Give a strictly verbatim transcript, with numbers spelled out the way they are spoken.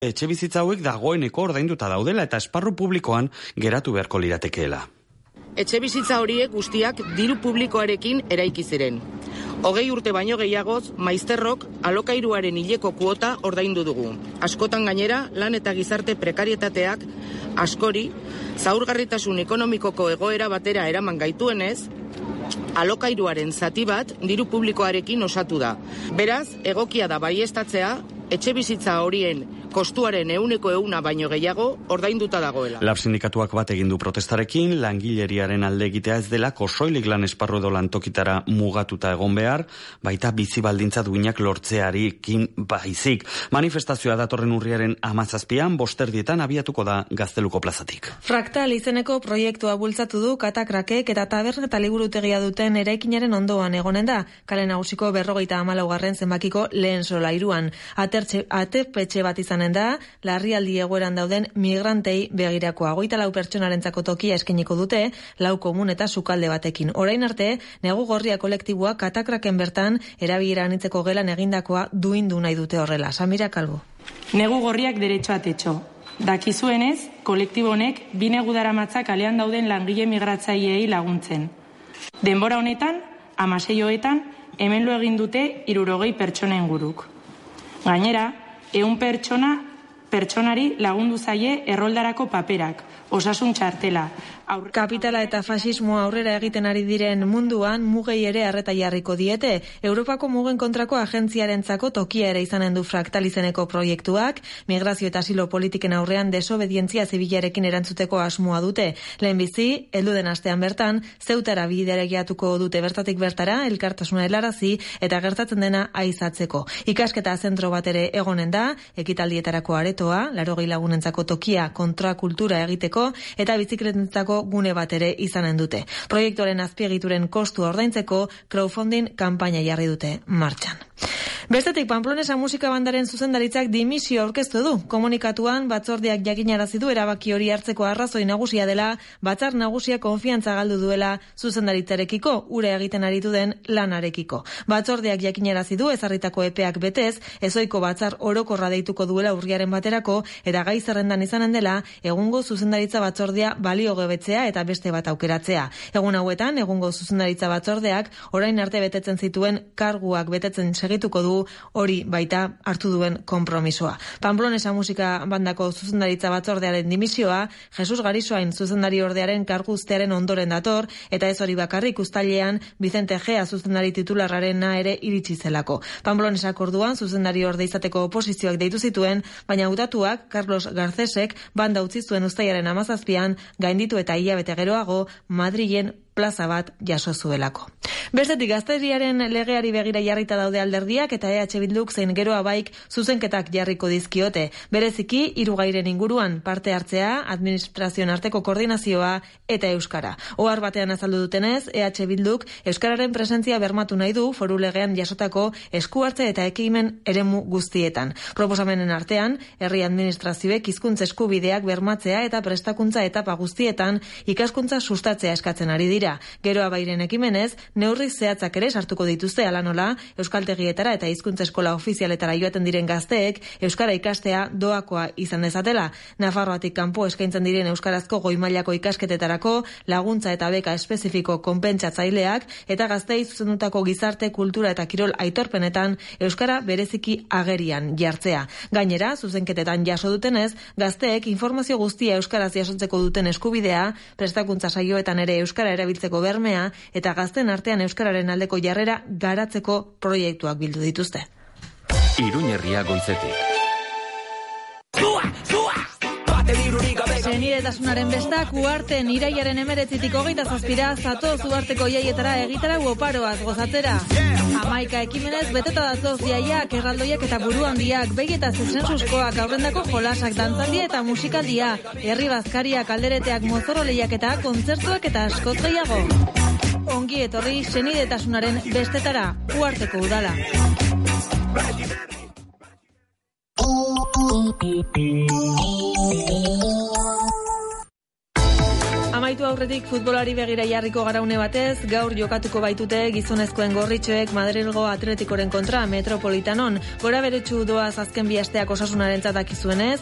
Etxebizitza hauek dagoeneko ordainduta daudela eta esparru publikoan geratu beharko liratekeela. Etxebizitza horiek guztiak diru publikoarekin eraiki ziren. Hogei urte baino gehiagoz, maizterrok alokairuaren hileko kuota ordaindu dugu. Askotan gainera, lan eta gizarte prekarietateak askori, zaurgarritasun ekonomikoko egoera batera eraman gaituenez, alokairuaren zati bat diru publikoarekin osatu da. Beraz, egokia da baieztatzea, etxebizitza horien kostuaren ehuneko ehuna baino gehiago ordainduta dagoela. Lab sindikatuak bat egin du protestarekin, langileriaren alde egitea ez dela soilik lan esparru edo lantokitara mugatuta egon behar, baita bizi baldintza duinak lortzearekin baizik. Manifestazioa datorren urriaren hamazazpian, bosterdietan abiatuko da Gazteluko plazatik. Fraktal izeneko proiektua bultzatu du Katakrakek eta taberna eta liburutegia duten eraikinaren ondoan egonen da, kale nagusiko berrogeita hamalaugarren zenbakiko lehen solairuan. Atertxe, aterpetxe bat izan da, larrialdi egoeran dauden migrantei begirakoa. Hogeita lau pertsonarentzako tokia eskainiko dute, lau komun eta sukalde batekin. Orain arte, negu gorria kolektiboa Katakraken bertan erabilera anitzeko gelan egindakoa duindu nahi dute horrela. Samira Kalbo. Negu gorriak derecho a techo. Dakizuenez, kolektibo honek bi negu daramatza kalean dauden langile migratzaileei laguntzen. Denbora honetan, hamasei hoetan, hemen lo egin dute hirurogei pertsona inguruk. Gainera, ehun pertsona, pertsonari lagundu zaie erroldarako paperak, osasun txartela. Aur... Kapitala eta fasismoa aurrera egiten ari diren munduan mugei ere arreta jarriko diete. Europako mugen kontrako agentziarentzako tokia ere izanen du Fraktal izeneko proiektuak, migrazio eta asilo politiken aurrean desobedientzia zibilarekin erantzuteko asmoa dute. Lehenbizi, heldu den astean bertan, Zeutara bideregiatuko dute bertatik bertara, elkartasuna helarazi eta gertatzen dena aizatzeko. Ikasketa zentro bat ere egonen da, ekitaldietarako aretoa, laurogei lagunentzako tokia kontrakultura egiteko eta bizikletentzako gune bat ere izanen dute. Proiektuaren azpiegituren kostu ordaintzeko crowdfunding kanpaina jarri dute martxan. Bestetik, Pamplonesa musika bandaren zuzendaritzak dimisio aurkeztu du. Komunikatuan batzordeak jakinarazi du erabaki hori hartzeko arrazoi nagusia dela, batzar nagusia konfiantza galdu duela zuzendaritzarekiko, ura egiten aritu den lanarekiko. Batzordeak jakinarazi du ezarritako epeak betez, ezoiko batzar orokorra deituko duela urriaren baterako eta gai zerrendan izanen dela egungo zuzendaritza batzordea baliogabetzea eta beste bat aukeratzea. Egun hauetan, egungo zuzendaritza batzordeak orain arte betetzen zituen karguak betetzen segituko du hori baita hartu duen konpromisoa. Pamplonesa musika bandako zuzendaritza batzordearen dimisioa, Jesus Garisoain zuzendari ordearen kargu uztearen ondoren dator, eta ez hori bakarrik uztailean Vicente Gea zuzendari titularrarena ere iritsi zelako. Pamplonesa orduan zuzendari orde izateko oposizioak deitu zituen, baina hautatuak Carlos Garcesek banda utzi zuen uztailaren hamazazpian gainditu eta hilabete geroago Madrilen plaza bat jaso zuelako. Bestetik, gazteriaren legeari begira jarrita daude alderdiak eta E H Bilduk zein geroa baik zuzenketak jarriko dizkiote. Bereziki, hiru gairen inguruan parte hartzea, administrazioen arteko koordinazioa eta euskara. Ohar batean azaldu dutenez, E H Bilduk euskararen presentzia bermatu nahi du foru legean jasotako esku hartze eta ekimen eremu guztietan. Proposamenen artean, herri administrazioek hizkuntza eskubideak bermatzea eta prestakuntza etapa guztietan ikaskuntza sustatzea eskatzen ari dira. Geroa bairen ekimenez, neurri zehatzak ere sartuko dituzte ala nola, euskaltegietara eta hizkuntza eskola ofizialetara joaten diren gazteek euskara ikastea doakoa izan dezatela. Nafarroatik kanpo eskaintzen diren euskarazko goi mailako ikasketetarako laguntza eta beka espezifiko konpentsatzaileak eta gaztei zuzendutako gizarte, kultura eta kirol aitorpenetan euskara bereziki agerian jartzea. Gainera, zuzenketetan jaso dutenez, gazteek informazio guztia euskaraz jasotzeko duten eskubidea, prestakuntza saioetan ere euskara erabiltzeko bermea eta gazten artean euskararen aldeko jarrera garatzeko proiektuak bildu dituzte. Iruñerria goizetik. Senidetasunaren bestak uarten iraiaren emeretzitik hogeita zazpira zatoz uarteko jaietara egitara uoparoaz gozatzera. Hamaika ekimenez beteta datoz jaiak, erraldoiak eta buru handiak, behi eta zuzensuzkoak, aurrendako jolasak, dantzaldia eta musikaldia, herri bazkariak, aldereteak, mozoro lehiaketa, kontzertuak eta askoz gehiago. Ongi etorri senidetasunaren bestetara, uarteko udala. amaitu aurretik futbolari begira jarriko garaune batez, gaur jokatuko baitute gizonezkoen gorritxoek Madrilgo Atletikoren kontra Metropolitanon. Gora beretsu doaz azken bi asteak osasunarentzat dakizuenez,